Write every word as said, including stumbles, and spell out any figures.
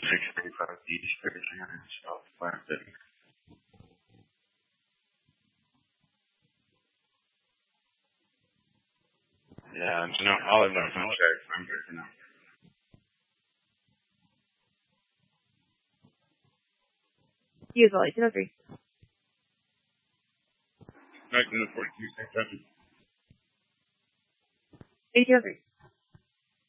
six thirty-five east, thirty-three hundred south, Plant City. Yeah, no, I'll have no phone check. I'm good for now. Use all eighteen oh three. nineteen forty-two, same time. eighteen oh three.